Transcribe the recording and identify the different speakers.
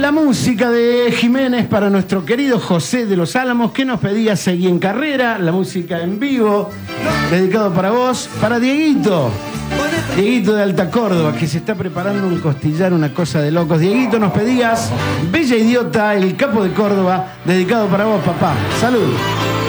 Speaker 1: La música de Jiménez para nuestro querido José de los Álamos, que nos pedía Seguí en Carrera, la música en vivo, dedicado para vos, para Dieguito. Dieguito de Alta Córdoba, que se está preparando un costillar, una cosa de locos. Dieguito, nos pedías Bella Idiota, el capo de Córdoba, dedicado para vos, papá. Salud.